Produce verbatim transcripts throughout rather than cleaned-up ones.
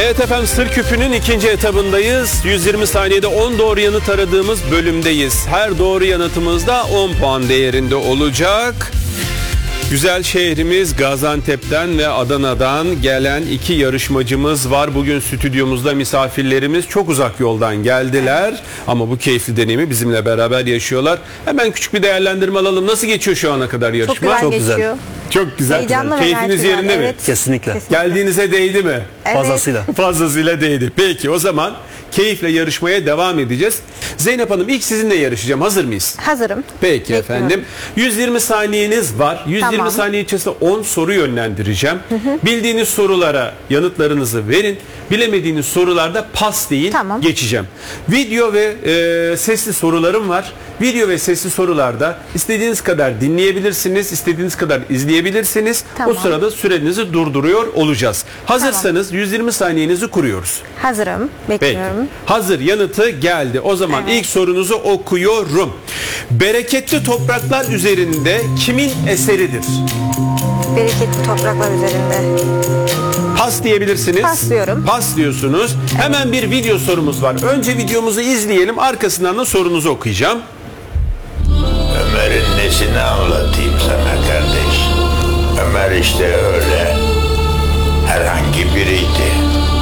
Evet efendim, Sır Küpü'nün ikinci etabındayız. yüz yirmi saniyede on doğru yanıt aradığımız bölümdeyiz. Her doğru yanıtımızda on puan değerinde olacak. Güzel şehrimiz Gaziantep'ten ve Adana'dan gelen iki yarışmacımız var. Bugün stüdyomuzda misafirlerimiz çok uzak yoldan geldiler. Ama bu keyifli deneyimi bizimle beraber yaşıyorlar. Hemen küçük bir değerlendirme alalım. Nasıl geçiyor şu ana kadar yarışma? Çok güzel Çok geçiyor. güzel. Çok güzel. Heyecanlı ve Keyfiniz gayet yerinde güzel. mi? Evet. Kesinlikle. Kesinlikle. Geldiğinize değdi mi? Evet. Fazlasıyla. Fazlasıyla değdi. Peki o zaman keyifle yarışmaya devam edeceğiz. Zeynep Hanım, ilk sizinle yarışacağım. Hazır mıyız? Hazırım. Peki Bekliyorum. efendim. yüz yirmi saniyeniz var. yüz yirmi Tamam. saniye içerisinde on soru yönlendireceğim. Hı hı. Bildiğiniz sorulara yanıtlarınızı verin. Bilemediğiniz sorularda pas değil, Tamam. geçeceğim. Video ve e, sesli sorularım var. Video ve sesli sorularda istediğiniz kadar dinleyebilirsiniz, istediğiniz kadar izleyebilirsiniz. Tamam. O sırada sürenizi durduruyor olacağız. Hazırsanız yüz yirmi saniyenizi kuruyoruz. Hazırım. Peki. Bekliyorum. Hazır, yanıtı geldi. O zaman Evet. ilk sorunuzu okuyorum. Bereketli topraklar üzerinde kimin eseridir? Bereketli topraklar üzerinde. Pas diyebilirsiniz. Pas diyorum. Pas diyorsunuz. Hemen bir video sorumuz var. Önce videomuzu izleyelim. Arkasından da sorunuzu okuyacağım. Ömer'in nesini anlatayım sana kardeş? Ömer işte öyle herhangi biriydi.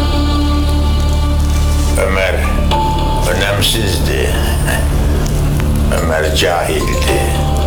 Ömer önemsizdi. Ömer cahildi.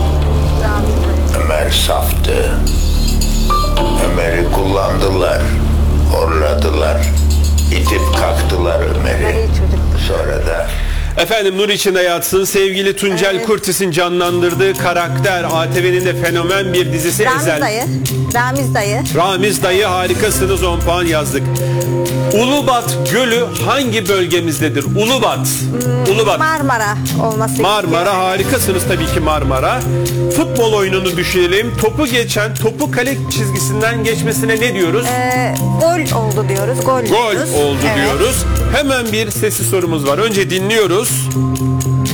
Ömer saftı. Ömer'i kullandılar, horladılar, itip kalktılar Ömer'i. İyi çocuktu. Sonra da Efendim, nur içinde yatsın. Sevgili Tuncel Evet. Kurtis'in canlandırdığı karakter, A T V'nin de fenomen bir dizisi Ramiz Ezel. dayı. Ramiz dayı. Ramiz dayı, harikasınız, on puan yazdık. Ulubat Gölü hangi bölgemizdedir? Ulubat. Ulubat. Marmara olması Marmara, gerekiyor. harikasınız tabii ki Marmara. Futbol oyununu düşünelim. Topu geçen, topu kale çizgisinden geçmesine ne diyoruz? Ee, gol oldu diyoruz. Gol, Gol diyoruz. oldu Evet. diyoruz. Hemen bir sesli sorumuz var. Önce dinliyoruz.